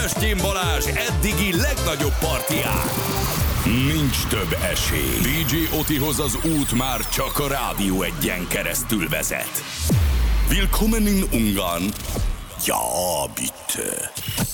Sebestyén Balázs eddigi legnagyobb partián. Nincs több esély. DJ Otihoz az út már csak a Rádió Egyen keresztül vezet. Willkommen in Ungarn. Ja, bitte.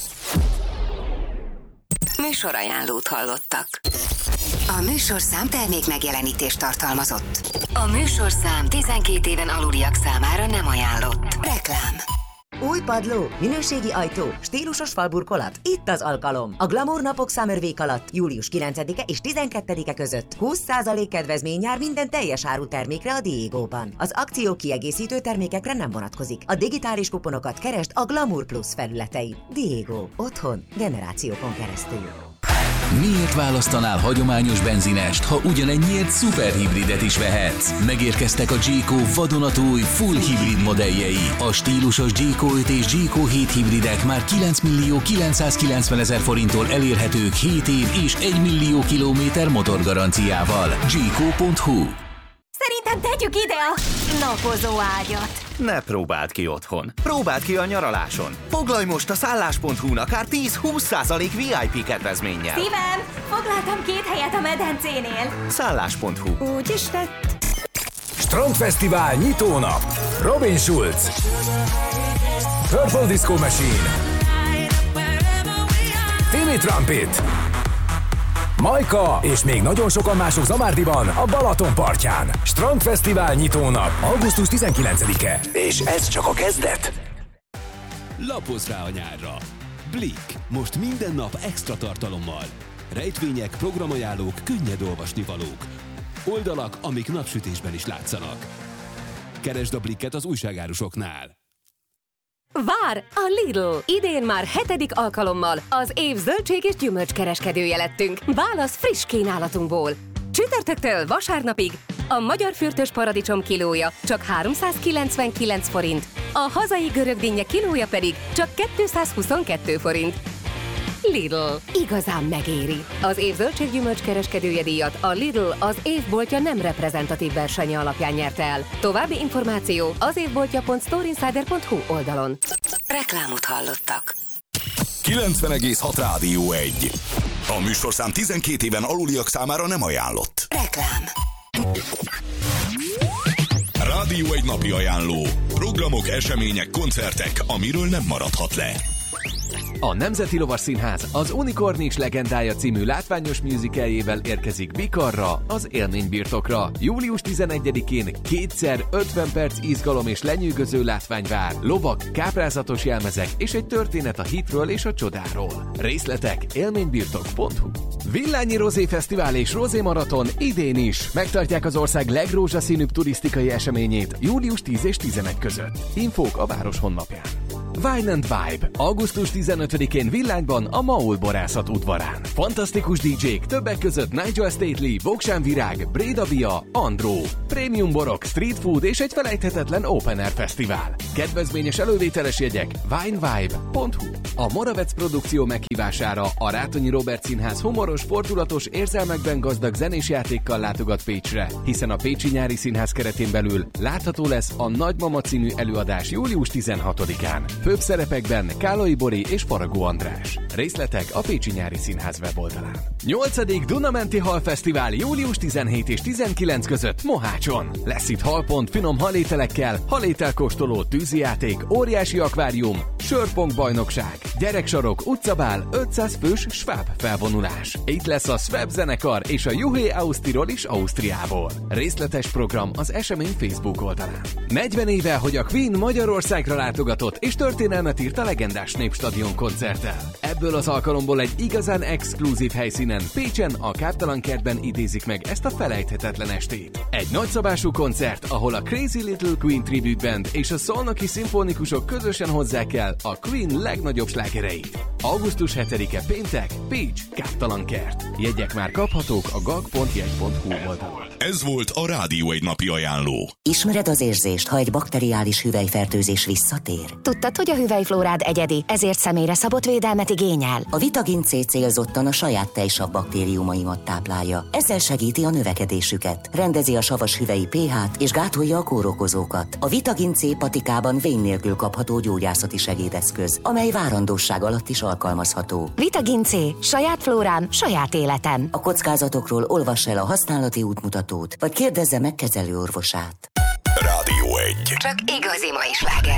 Műsorajánlót hallottak. A műsorszám termék megjelenítést tartalmazott. A műsorszám 12 éven aluliak számára nem ajánlott. Reklám. Új padló, minőségi ajtó, stílusos falburkolat. Itt az alkalom. A Glamour napok Summer Week alatt július 9-e és 12-e között 20% kedvezmény jár minden teljes áru termékre a Diegóban. Az akció kiegészítő termékekre nem vonatkozik. A digitális kuponokat keresd a Glamour Plus felületein. Diego. Otthon. Generációkon keresztül. Miért választanál hagyományos benzinest, ha ugyanennyiért szuperhibridet is vehetsz? Megérkeztek a G-Co vadonatúj full hibrid modelljei. A stílusos G-Co 5 és G-Co 7 hibridek már 9.990.000 forinttól elérhetők 7 év és 1 millió kilométer motorgaranciával. G-Co.hu. Szerintem tegyük ide a napozó ágyat. Ne próbáld ki otthon. Próbáld ki a nyaraláson. Foglalj most a szállás.hu-n akár 10-20% VIP kedvezménnyel. Szívem, foglaltam 2 helyet a medencénél. Szállás.hu. Úgy is lett. Strandfesztivál nyitónap. Robin Schulz, Purple Disco Machine, Timmy Trumpet, Majka és még nagyon sokan mások Zamárdiban, a Balaton partján. Strandfesztivál nyitónap, augusztus 19-e. És ez csak a kezdet. Lapozz rá a nyárra. Blick. Most minden nap extra tartalommal. Rejtvények, programajánlók, könnyed olvasnivalók. Oldalak, amik napsütésben is látszanak. Keresd a Blicket az újságárusoknál. Vár a Lidl! Idén már 7. alkalommal az év zöldség és gyümölcskereskedője lettünk. Válasz friss kínálatunkból. Csütörtöktől vasárnapig a magyar fürtös paradicsom kilója csak 399 forint, a hazai görög dinnye kilója pedig csak 222 forint. Lidl. Igazán megéri. Az év zöldséggyümölcskereskedője díjat a Lidl az évboltja nem reprezentatív versenye alapján nyerte el. További információ az évboltja.storeinsider.hu oldalon. Reklámot hallottak. 90,6 Rádió 1. A műsorszám 12 éven aluliak számára nem ajánlott. Reklám. Rádió 1 napi ajánló. Programok, események, koncertek, amiről nem maradhat le. A Nemzeti Lovasszínház az Unikornis legendája című látványos musicaljével érkezik Bikarra, az élménybirtokra. Július 11-én kétszer 50 perc izgalom és lenyűgöző látvány vár, lovak, káprázatos jelmezek és egy történet a hitről és a csodáról. Részletek élménybirtok.hu. Villányi Rozé Fesztivál és Rozé Maraton idén is. Megtartják az ország legrózsaszínűbb turisztikai eseményét július 10 és 11 között. Infók a város honlapján. Wine and Vibe. Augusztus 15-én Villányban a Maul borászat udvarán. Fantasztikus DJ-k, többek között Nigel Stately, Voksán Virág, Bréda Bia, Andró. Prémium borok, street food és egy felejthetetlen open air fesztivál. Kedvezményes elővételes jegyek winevibe.hu. A Moravec produkció meghívására a Rátonyi Róbert Színház humoros, fordulatos, érzelmekben gazdag zenés játékkal látogat Pécsre, hiszen a Pécsi Nyári Színház keretén belül látható lesz a Nagymama című előadás július 16-án. Főbb szerepekben Kálai Bori és Faragó András. Részletek a Pécsi Nyári Színház weboldalán. 8. Dunamenti Halfesztivál július 17 és 19 között Mohácson. Lesz itt halpont finom halételekkel, halételkóstoló, tűzijáték, óriási akvárium, sörpong bajnokság, gyereksarok, utcabál, 500 fős sváb felvonulás. Itt lesz a Swab zenekar és a Juhé Ausztirol is Ausztriából. Részletes program az esemény Facebook oldalán. 40 éve, hogy a Queen Magyarországra látogatott és történelmet írt a legendás Népstadion koncerttel. Ebből az alkalomból egy igazán exkluzív helyszínen, Pécsen, a Káptalankertben idézik meg ezt a felejthetetlen estét. Egy nagyszabású koncert, ahol a Crazy Little Queen Tribute Band és a szolnoki szimfonikusok közösen hozzák el a Queen legnagyobb slágereit. Augusztus 7-e péntek, Pécs, Káptalankert. Jegyek már kaphatók a gag.jegy.hu oldalon. Ez volt a Rádió 1 napi ajánló. Ismered az érzést, ha egy bakteriális hüvelyfertőzés visszatér? Tudtad, hogy hogy a hüvelyflórád egyedi, ezért személyre szabott védelmet igényel. A Vitagin C célzottan a saját tejsav baktériumaimat táplálja. Ezzel segíti a növekedésüket, rendezi a savas hüvelyi pH-t és gátolja a kórokozókat. A Vitagin C patikában vén nélkül kapható gyógyászati segédeszköz, amely várandósság alatt is alkalmazható. Vitagin C. Saját flórám, saját életem. A kockázatokról olvass el a használati útmutatót, vagy kérdezze meg kezelőorvosát. Rádió 1. Csak igazi mai sláger.